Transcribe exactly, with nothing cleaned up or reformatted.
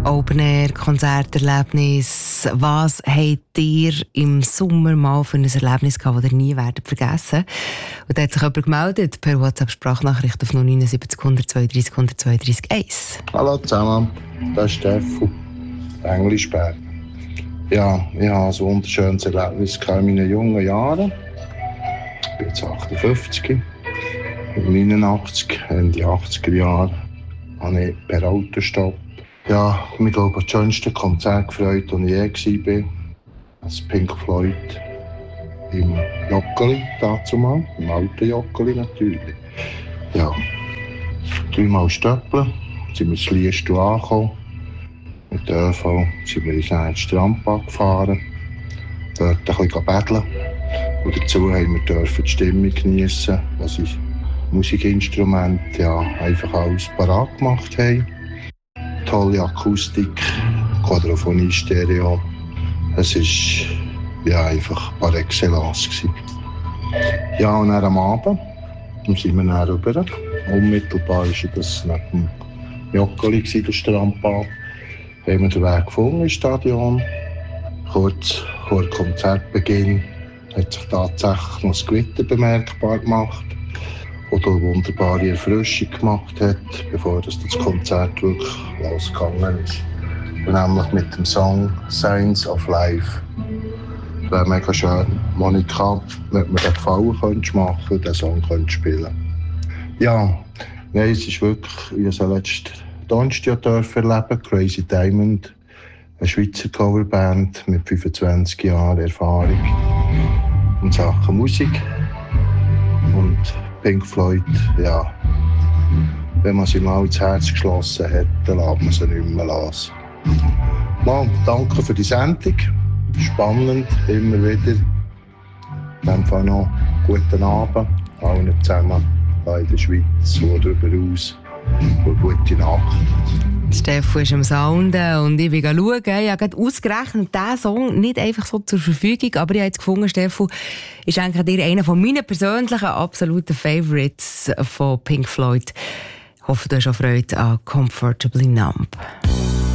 Open-Air-Konzerterlebnis. Was habt ihr im Sommer mal für ein Erlebnis gehabt, das ihr nie werdet vergessen? Und da hat sich jemand gemeldet per WhatsApp-Sprachnachricht auf null neun sieben null null zwei drei null zwei drei eins. Hallo zusammen, das ist Steffu, Englischberg. Ja, ich hatte ein wunderschönes Erlebnis in meinen jungen Jahren. Ich bin jetzt achtundfünfzig. In neunundachtzig, Ende achtziger Jahre, habe ich per Autostopp ja, mich glaube ich, das schönste Konzert gefreut, wo ich je war. Das Pink Floyd im Joggeli, dazu mal, im alten Joggeli natürlich. Ja, dreimal Stöppeln, sind wir ins Liestal angekommen. Mit der ÖV sind wir ins Strandbad gefahren, dort ein bisschen betteln. Und dazu haben wir dürfen die Stimmung geniessen, was ich Musikinstrumente ja, einfach alles parat gemacht haben. Tolle Akustik, Quadrophonie, Stereo. Es war ja, einfach par excellence gewesen. Ja, und dann am Abend dann sind wir dann rüber. Unmittelbar war das neben dem Joggeli, der Strandbad. Haben wir den Weg gefunden ins Stadion. Kurz vor Konzertbeginn hat sich tatsächlich noch das Gewitter bemerkbar gemacht, das eine wunderbare Erfrischung gemacht hat, bevor das, das Konzert wirklich losgegangen ist. Und nämlich mit dem Song «Signs of Life». Das wäre mega schön. Monika, wenn mir den Gefallen könntest machen und den Song könntest spielen. Ja, nein, es ist wirklich, wie ich es letzten Donnerstag erleben, Crazy Diamond, eine Schweizer Coverband mit fünfundzwanzig Jahren Erfahrung in Sachen Musik. Und Pink Floyd, ja, wenn man sie mal ins Herz geschlossen hat, dann lässt man sie nicht mehr los. Mal, danke für die Sendung. Spannend, immer wieder. In dem Fall noch guten Abend allen zusammen hier in der Schweiz und darüber aus. Und gute Nacht. Steffu ist am Sounden und ich bin schauen. Ich habe gerade ausgerechnet diesen Song nicht einfach so zur Verfügung, aber ich habe jetzt gefunden, Steffu, ist eigentlich dir einer von meinen persönlichen absoluten Favorites von Pink Floyd. Ich hoffe, du hast auch Freude an «Comfortably Numb».